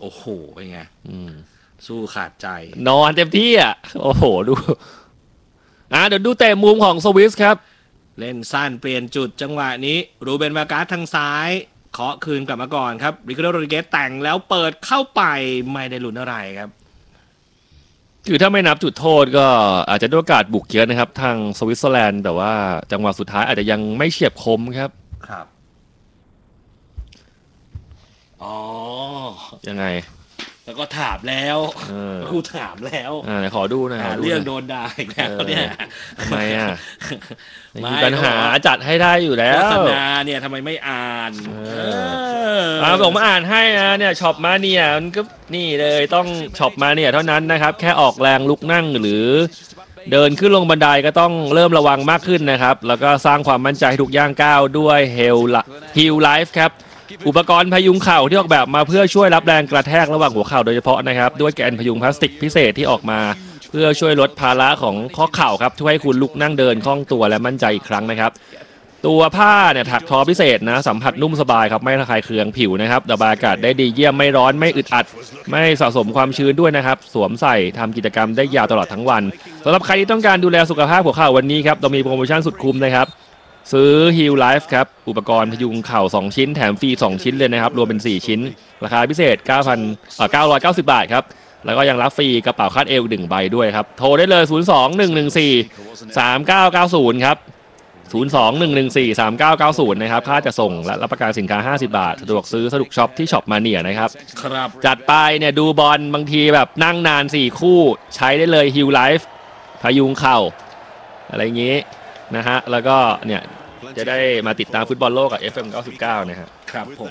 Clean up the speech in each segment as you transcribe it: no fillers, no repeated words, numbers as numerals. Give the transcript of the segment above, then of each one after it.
อ้โหเป็นไงสู้ขาดใจนอนเต็มที่อ่ะโอ้โหดูเดี๋ยวดูเตะมุมของสวิสครับเล่นสั้นเปลี่ยนจุดจังหวะนี้รูเบนวาการ์ทางซ้ายเคาะคืนกลับมาก่อนครับริคาร์โด โรดริเกสแต่งแล้วเปิดเข้าไปไม่ได้ลุ้นอะไรครับคือถ้าไม่นับจุดโทษก็อาจจะได้โอกาสบุกเยอะนะครับทางสวิตเซอร์แลนด์แต่ว่าจังหวะสุดท้ายอาจจะยังไม่เฉียบคมครับอ๋อยังไงแล้วก็ถามแล้วครูถามแล้วขอดูนะเรื่องโดนด่าอีกแล้วเนี่ยทำไมมีปัญหาจัดให้ได้อยู่แล้วโฆษณาเนี่ยทำไมไม่อ่านผมมาอ่านให้นะเนี่ยช็อปมาเนี่ยมันก็นี่เลยต้องช็อปมาเนี่ยเท่านั้นนะครับแค่ออกแรงลุกนั่งหรือเดินขึ้นลงบันไดก็ต้องเริ่มระวังมากขึ้นนะครับแล้วก็สร้างความมั่นใจให้ทุกย่างก้าวด้วยฮิลไลฟ์ครับอุปกรณ์พยุงเข่าที่ออกแบบมาเพื่อช่วยรับแรงกระแทกระหว่างหัวเข่าโดยเฉพาะนะครับด้วยแกนพยุงพลาสติกพิเศษที่ออกมาเพื่อช่วยลดภาระของข้อเข่าครับช่วยให้คุณลุกนั่งเดินคล่องตัวและมั่นใจอีกครั้งนะครับตัวผ้าเนี่ยถักทอพิเศษนะสัมผัสนุ่มสบายครับไม่ระคายเคืองผิวนะครับระบายอากาศได้ดีเยี่ยมไม่ร้อนไม่อึดอัดไม่สะสมความชื้นด้วยนะครับสวมใส่ทำกิจกรรมได้ยาวตลอดทั้งวันสำหรับใครที่ต้องการดูแลสุขภาพหัวเข่าวันนี้ครับเรามีโปรโมชั่นสุดคุ้มนะครับซื้อ Heal Life ครับอุปกรณ์พยุงเข่า2ชิ้นแถมฟรี2ชิ้นเลยนะครับรวมเป็น4ชิ้นราคาพิเศษ 990 บาทครับแล้วก็ยังรับฟรีกระเป๋าคาดเอว1ใบด้วยครับโทรได้เลย 02-114-3990 ครับ 02-114-3990 นะครับค่าจะส่งและรับประกันสินค้า50 บาทสะดวกซื้อสะดวกช็อปที่ช็อปมาเนียนะครับครับจัดไปเนี่ยดูบอลบางทีแบบนั่งนาน4คู่ใช้ได้เลย Heal Life พยุงเข่าอะไรอย่างงี้นะฮะแล้วก็เนี่ยจะได้มาติดตามฟุตบอลโลกกับ FM 99นะครับครับผม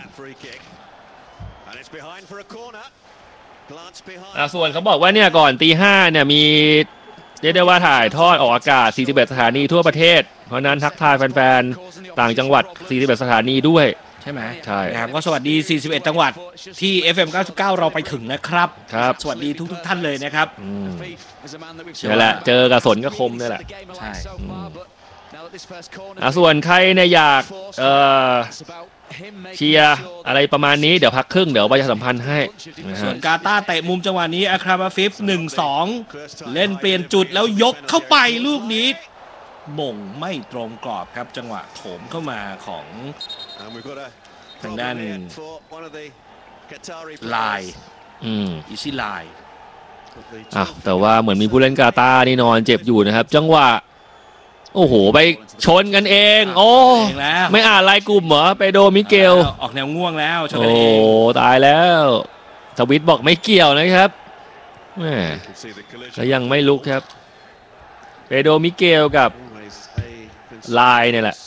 ส่วนเขาบอกว่าเนี่ยก่อนตีห้าเนี่ยมีเรียกได้ว่าถ่ายทอดออกอากาศ41สถานีทั่วประเทศเพราะนั้นทักทายแฟนๆต่างจังหวัด41สถานีด้วยใช่ไหมใช่ครับก็สวัสดี41จังหวัดที่ FM 99เราไปถึงนะครับครับสวัสดีทุกท่านเลยนะครับนี่แหละเจอกับสนก็คมนี่แหละใช่ส่วนใครเนี่ยอยากเชียร์อะไรประมาณนี้เดี๋ยวพักครึ่งเดี๋ยวประชาสัมพันธ์ให้ส่วนกาตาร์เตะมุมจังหวะนี้อาคราบาฟิฟ 1-2 เล่นเปลี่ยนจุดแล้วยกเข้าไปลูกนี้หม่งไม่ตรงกรอบครับจังหวะโถมเข้ามาของทางด้านลายอีซี่ไลน์แต่ว่าเหมือนมีผู้เล่นกาตาร์นี่นอนเจ็บอยู่นะครับจังหวะโอ้โหไปชนกันเองโอ้ไม่อ่านรายกลุ่มเหรอเปโดมิเกลออกแนวง่วงแล้วโอ้ตายแล้วสวิตบอกไม่เกี่ยวนะครับแม่แล้วยังไม่ลุกครับเปโดมิเกลกับลายเนี่ยแหละ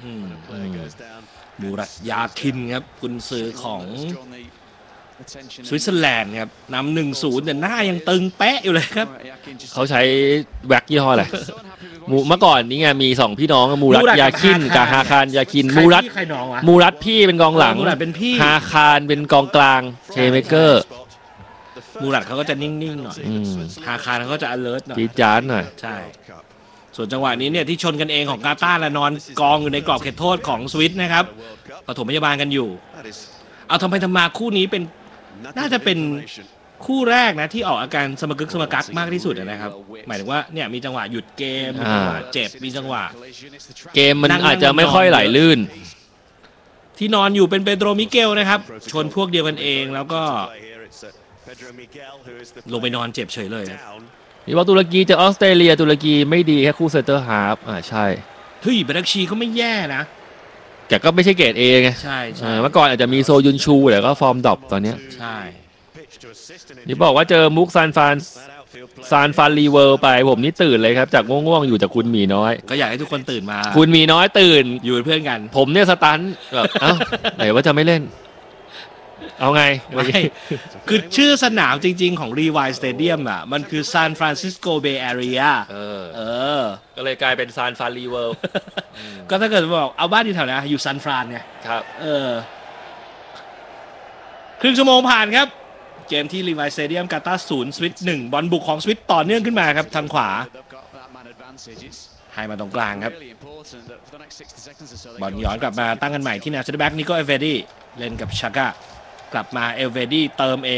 มูรัตยาคินครับกุนซือของสวิตเซอร์แลนด์ครับนำ 1-0 แต่หน้ายังตึงเป๊ะอยู่เลยครับเขาใช้แว็กยี่ห้ออะไรเมื่อก่อนนี้ไงมี2พี่น้องมูรัตยาคินกับฮาคารยาคินมูรัตพี่เป็นกองหลังฮาคารเป็นกองกลางเชเมเกอร์มูรัตเขาก็จะนิ่งๆหน่อยฮาคารเขาก็จะ alert หน่อยจี๊ดจ๊าดหน่อยใช่ส่วนจังหวะนี้เนี่ยที่ชนกันเองของกาตาร์และนอนกองอยู่ในกรอบเขตโทษของสวิตนะครับปฐมพยาบาลกันอยู่เอาทำไมทำมาคู่นี้เป็นน่าจะเป็นคู่แรกนะที่ออกอาการสมกึกสมกักมากที่สุดนะครับหมายถึงว่าเนี่ยมีจังหวะหยุดเกมมีจังหวะเจ็บมีจังหวะเกมมันอาจจะไม่ค่อยไหลลื่นที่นอนอยู่เป็นเปโดรมิเกลนะครับชนพวกเดียวกันเองแล้วก็ลงไปนอนเจ็บเฉยเลยนี่ว่าตุรกีเจอออสเตรเลียตุรกีไม่ดีแค่คู่เซนเตอร์ฮาล์ฟใช่เฮ้ยเบรักชีเขาไม่แย่นะแต่ก็ไม่ใช่เกรดเอไงใช่เมื่อก่อนอาจจะมีโซยุนชูแต่ก็ฟอร์มดรอปตอนนี้ใช่นี่บอกว่าเจอมุกซานฟานรีเวิร์ไปผมนี่ตื่นเลยครับจากง่วงๆอยู่จากคุณหมีน้อยก็อยากให้ทุกคนตื่นมาคุณหมีน้อยตื่นอยู่เป็นเพื่อนกันผมเนี่ยสตันแบบไหนว่าจะไม่เล่นเอาไงคือชื่อสนามจริงๆของรีไวสเตเดียมอ่ะมันคือซานฟรานซิสโกเบย์แอเรียก็เลยกลายเป็นซานฟรานรีเวิร์ก็ถ้าเกิดบอกเอาบ้านที่แถวนั้นอยู่ซานฟรานไงครับครึ่งชั่วโมงผ่านครับเกมที่รีไวสเตเดียมกาตาร์0สวิต1บอลบุกของสวิตต่อเนื่องขึ้นมาครับทางขวาให้มาตรงกลางครับบอลย้อนกลับมาตั้งกันใหม่ที่แนวเซนเตอร์แบ็กนิโกเอลเวดี้เล่นกับชากากลับมาเอลเวดี้เติมเอง